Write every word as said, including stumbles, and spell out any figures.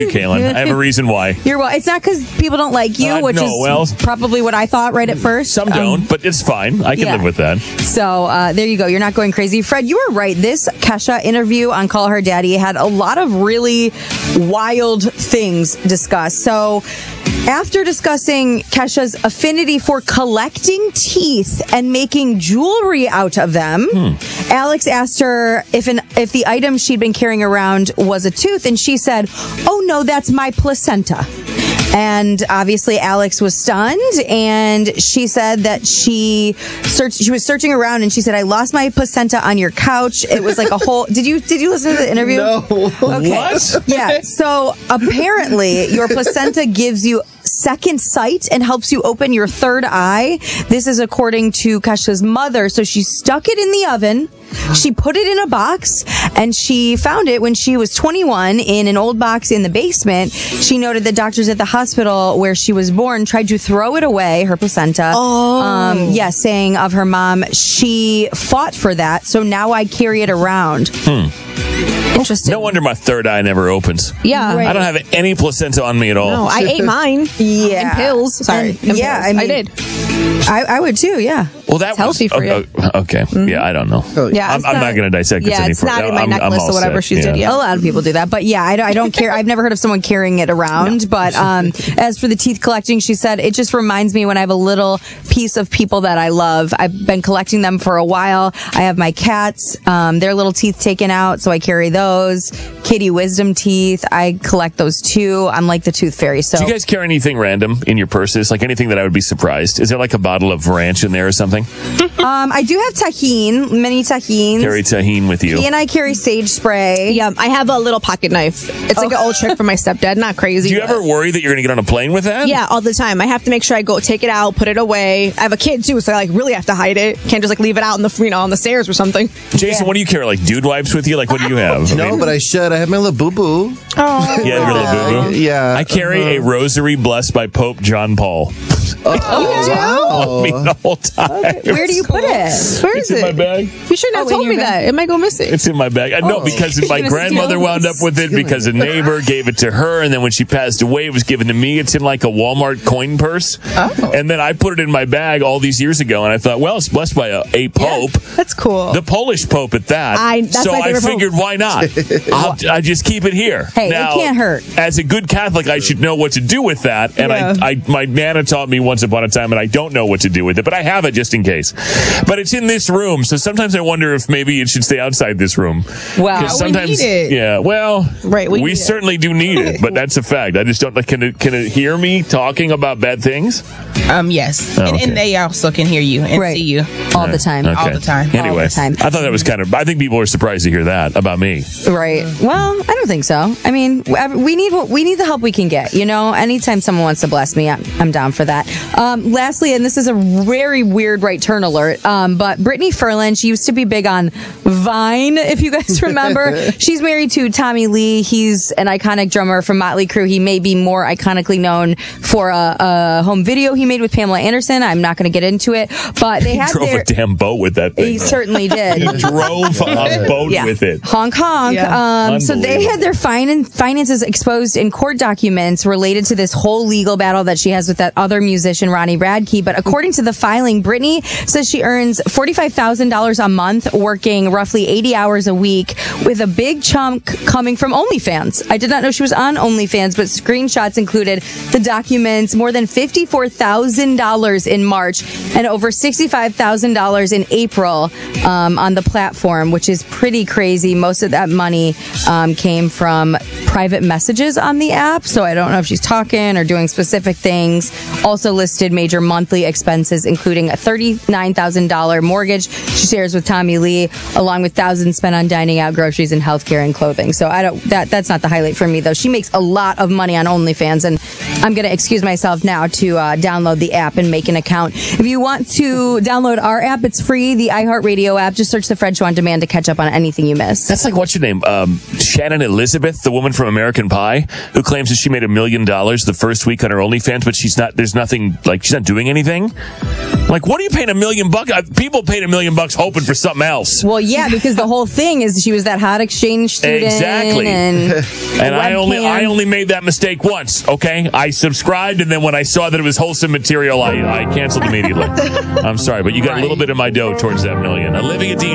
Kaylin. I have a reason why. You're well. It's not because people don't like you, Uh, which no, is well, probably what I thought right at first. Some don't, um, but it's fine. I can yeah. live with that. So uh, there you go. You're not going crazy. Fred, you were right. This Kesha interview on Call Her Daddy had a lot of really wild things discussed. So after discussing Kesha's affinity for collecting teeth and making jewelry out of them, hmm. Alex asked her if an if the item she'd been carrying around was a tooth, and she said, "Oh no, that's my placenta." And obviously Alex was stunned, and she said that she searched, she was searching around, and she said, "I lost my placenta on your couch." It was like a whole, did you, did you listen to the interview? No. Okay. What? Yeah. So apparently your placenta gives you second sight and helps you open your third eye. This is according to Kesha's mother. So she stuck it in the oven. She put it in a box, and she found it when she was twenty-one in an old box in the basement. She noted that doctors at the hospital where she was born tried to throw it away, her placenta. Oh. Um, yes, yeah, saying of her mom, she fought for that, so now I carry it around. Hmm. Interesting. No wonder my third eye never opens. Yeah. Right. I don't have any placenta on me at all. No, I ate mine. Yeah. In pills. Sorry. And, in yeah, pills. I, mean, I did. I, I would too, yeah. Well, that It's was healthy for you. okay. okay. Mm-hmm. Yeah, I don't know. Oh, yeah, I'm, I'm not, not going to dissect yeah, this any it's further. not in my I'm, necklace I'm all or whatever set. she's yeah. doing. Yeah. A lot of people do that, but yeah, I don't, I don't care. I've never heard of someone carrying it around. But um, as for the teeth collecting, she said it just reminds me when I have a little piece of people that I love. I've been collecting them for a while. I have my cats, um, their little teeth taken out, so I carry those. Kitty wisdom teeth, I collect those too. I'm like the tooth fairy. So, do you guys carry anything random in your purses? Like anything that I would be surprised? Is there like a bottle of ranch in there or something? um, I do have tahine, many tahines. Carry tahine with you. He and I carry sage spray. Yeah, I have a little pocket knife. It's like Oh. an old trick from my stepdad. Not crazy. Do you but- ever worry that you're going to get on a plane with that? Yeah, all the time. I have to make sure I go take it out, put it away. I have a kid too, so I like really have to hide it. Can't just like leave it out in the you know on the stairs or something. Jason, what do you carry? Like dude wipes with you? Like what do you have? No, but I should. I have my little boo boo. Oh, Yeah, your little boo-boo. Yeah. I carry a rosary blessed by Pope John Paul. Oh, Me the whole time. Where do you put it? Where It's is in my it? bag. You shouldn't have Oh, in told your me bag. that. It might go missing. It's in my bag. I know because my You're gonna grandmother steal wound up with it because a neighbor gave it to her, and then when she passed away, it was given to me. It's in like a Walmart coin purse. Oh. And then I put it in my bag all these years ago, and I thought, well, it's blessed by a, a pope. That's cool. The Polish Pope at that. I- that's so my I favorite figured, why not? I'll, I just keep it here. Hey, it now, can't hurt. As a good Catholic, I should know what to do with that. And Yeah. I, I, my Nana taught me once upon a time, and I don't know what to do with it, but I have it just in case. But it's in this room, so sometimes I wonder if maybe it should stay outside this room. Wow. 'Cause we sometimes, need it. yeah, well, Right, we we, need it. certainly do need it, but that's a fact. I just don't. Like, can it can it hear me talking about bad things? Um, yes. Oh, and, okay. and they also can hear you and Right. see you. All the time. Okay. All the time. Anyway, All the time. I thought that was kind of. I think people are surprised to hear that about me. Right. Well, I don't think so. I mean, we need we need the help we can get. You know, anytime someone wants to bless me, I'm, I'm down for that. Um, lastly, and this is a very weird right turn alert, um, but Brittany Ferland, she used to be big on Vine, if you guys remember. She's married to Tommy Lee. He's an iconic drummer from Motley Crue. He may be more iconically known for a, a home video he made with Pamela Anderson. I'm not going to get into it, but they He had drove their. a damn boat with that thing. He certainly did. He drove a boat Yeah. with it. Honk honk. Yeah. Um, so they had their fin- finances exposed in court documents related to this whole legal battle that she has with that other musician, Ronnie Radke. But according to the filing, Brittany says she earns forty-five thousand dollars a month, working roughly eighty hours a week, with a big chunk coming from OnlyFans. I did not know she was on OnlyFans, but screenshots included the documents, more than fifty-four thousand dollars in March and over sixty-five thousand dollars in April um, on the platform, which is pretty crazy. Most of that money um, came from private messages on the app, so I don't know if she's talking or doing specific things. Also listed major monthly expenses, including a thirty-nine thousand dollars mortgage she shares with Tommy Lee, along with thousands spent on dining out, groceries, and healthcare and clothing. So I don't. That that's not the highlight for me, though. She makes a lot of money on OnlyFans, and I'm going to excuse myself now to uh, download the app and make an account. If you want to download our app, it's free. The iHeartRadio app. Just search the Fred Show on Demand to catch up on anything you missed. That's like, what's your name? Um, Shannon Elizabeth, the woman from from American Pie who claims that she made a million dollars the first week on her OnlyFans, but she's not, there's nothing, like, she's not doing anything. Like, what are you paying a million bucks? People paid a million bucks hoping for something else. Well, yeah, because the whole thing is she was that hot exchange student. Exactly. And, and I only I only made that mistake once, okay? I subscribed, and then when I saw that it was wholesome material, I, I canceled immediately. I'm sorry, but you got a little bit of my dough towards that million. Olivia Dean.